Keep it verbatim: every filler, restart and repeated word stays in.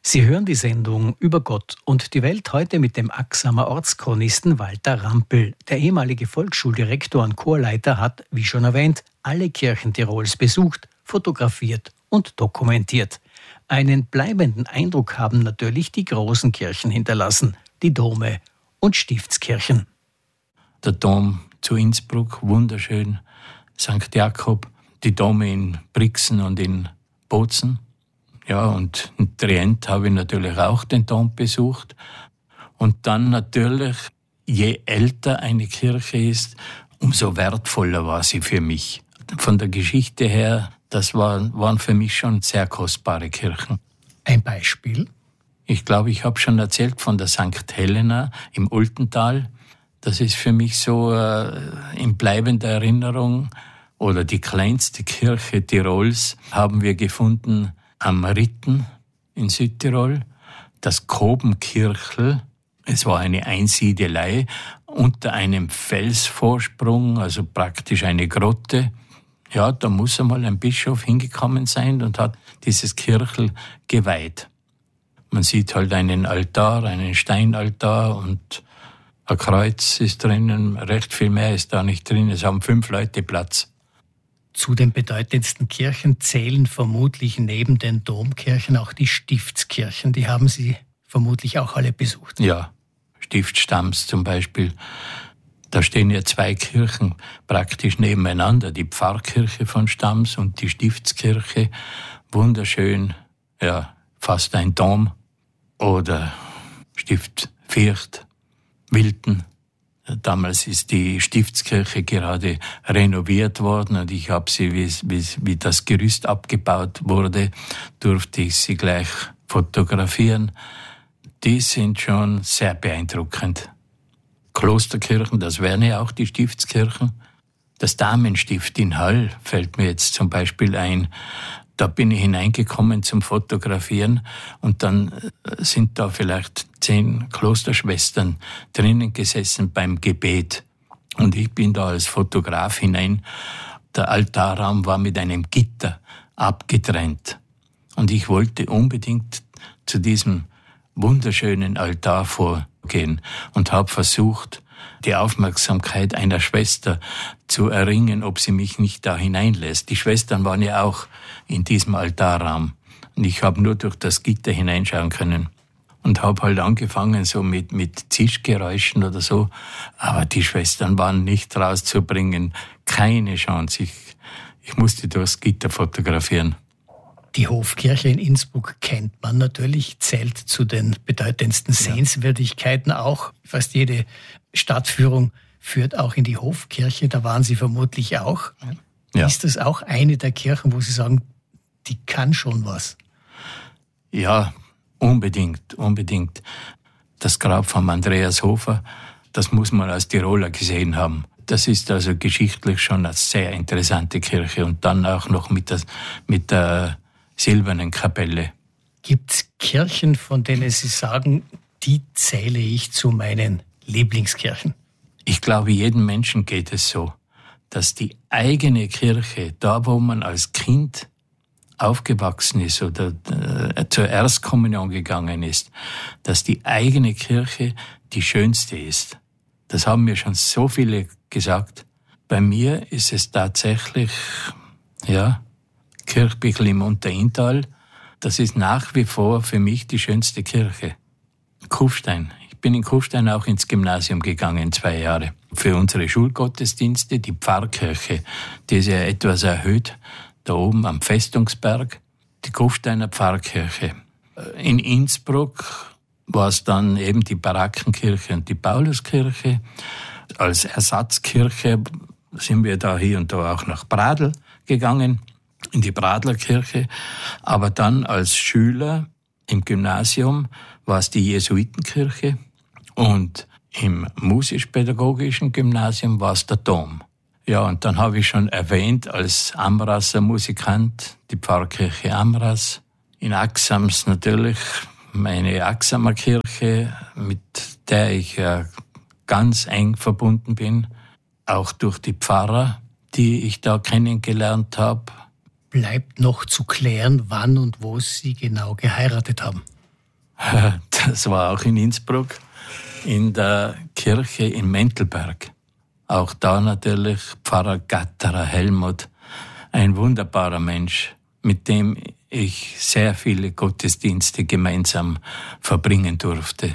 Sie hören die Sendung über Gott und die Welt heute mit dem Axamer Ortschronisten Walter Rampel. Der ehemalige Volksschuldirektor und Chorleiter hat, wie schon erwähnt, alle Kirchen Tirols besucht, fotografiert und dokumentiert. Einen bleibenden Eindruck haben natürlich die großen Kirchen hinterlassen, die Dome und Stiftskirchen. Der Dom zu Innsbruck, wunderschön, Sankt Jakob, die Dome in Brixen und in Bozen. Ja, und in Trient habe ich natürlich auch den Dom besucht. Und dann natürlich, je älter eine Kirche ist, umso wertvoller war sie für mich. Von der Geschichte her, das war, waren für mich schon sehr kostbare Kirchen. Ein Beispiel? Ich glaube, ich habe schon erzählt von der Sankt Helena im Ultental. Das ist für mich so äh, in bleibender Erinnerung. Oder die kleinste Kirche Tirols haben wir gefunden am Ritten in Südtirol, das Kobenkirchel. Es war eine Einsiedelei unter einem Felsvorsprung, also praktisch eine Grotte. Ja, da muss einmal ein Bischof hingekommen sein und hat dieses Kirchel geweiht. Man sieht halt einen Altar, einen Steinaltar und ein Kreuz ist drinnen, recht viel mehr ist da nicht drin. Es haben fünf Leute Platz. Zu den bedeutendsten Kirchen zählen vermutlich neben den Domkirchen auch die Stiftskirchen. Die haben Sie vermutlich auch alle besucht. Ja, Stift Stams zum Beispiel. Da stehen ja zwei Kirchen praktisch nebeneinander. Die Pfarrkirche von Stams und die Stiftskirche. Wunderschön, ja, fast ein Dom. Oder Stift Vierth, Wilten. Damals ist die Stiftskirche gerade renoviert worden und ich habe sie, wie, wie, wie das Gerüst abgebaut wurde, durfte ich sie gleich fotografieren. Die sind schon sehr beeindruckend. Klosterkirchen, das wären ja auch die Stiftskirchen. Das Damenstift in Hall fällt mir jetzt zum Beispiel ein. Da bin ich hineingekommen zum Fotografieren und dann sind da vielleicht zehn Klosterschwestern drinnen gesessen beim Gebet. Und ich bin da als Fotograf hinein. Der Altarraum war mit einem Gitter abgetrennt. Und ich wollte unbedingt zu diesem wunderschönen Altar vorgehen und habe versucht, die Aufmerksamkeit einer Schwester zu erringen, ob sie mich nicht da hineinlässt. Die Schwestern waren ja auch in diesem Altarraum. Und ich habe nur durch das Gitter hineinschauen können. Und habe halt angefangen so mit, mit Zischgeräuschen oder so. Aber die Schwestern waren nicht rauszubringen. Keine Chance. Ich, ich musste durchs Gitter fotografieren. Die Hofkirche in Innsbruck kennt man natürlich, zählt zu den bedeutendsten Sehenswürdigkeiten auch. Fast jede Stadtführung führt auch in die Hofkirche, da waren Sie vermutlich auch. Ja. Ist das auch eine der Kirchen, wo Sie sagen, die kann schon was? Ja, unbedingt, unbedingt. Das Grab von Andreas Hofer, das muss man als Tiroler gesehen haben. Das ist also geschichtlich schon eine sehr interessante Kirche und dann auch noch mit der, mit der silbernen Kapelle. Gibt es Kirchen, von denen Sie sagen, die zähle ich zu meinen Lieblingskirchen? Ich glaube, jedem Menschen geht es so, dass die eigene Kirche, da wo man als Kind aufgewachsen ist oder äh, zur Erstkommunion gegangen ist, dass die eigene Kirche die schönste ist. Das haben mir schon so viele gesagt. Bei mir ist es tatsächlich, ja, Kirchbichel im Unterinntal. Das ist nach wie vor für mich die schönste Kirche. Kufstein. Ich bin in Kufstein auch ins Gymnasium gegangen, zwei Jahre. Für unsere Schulgottesdienste, die Pfarrkirche, die ist ja etwas erhöht, da oben am Festungsberg, die Kufsteiner Pfarrkirche. In Innsbruck war es dann eben die Barackenkirche und die Pauluskirche. Als Ersatzkirche sind wir da hier und da auch nach Pradl gegangen, in die Pradlerkirche. Aber dann als Schüler im Gymnasium war es die Jesuitenkirche und im musisch-pädagogischen Gymnasium war es der Dom. Ja, und dann habe ich schon erwähnt, als Amraser Musikant, die Pfarrkirche Amras. In Axams natürlich meine Axamer Kirche, mit der ich ja ganz eng verbunden bin, auch durch die Pfarrer, die ich da kennengelernt habe. Bleibt noch zu klären, wann und wo Sie genau geheiratet haben. Das war auch in Innsbruck, in der Kirche in Mentelberg. Auch da natürlich Pfarrer Gatterer Helmut, ein wunderbarer Mensch, mit dem ich sehr viele Gottesdienste gemeinsam verbringen durfte.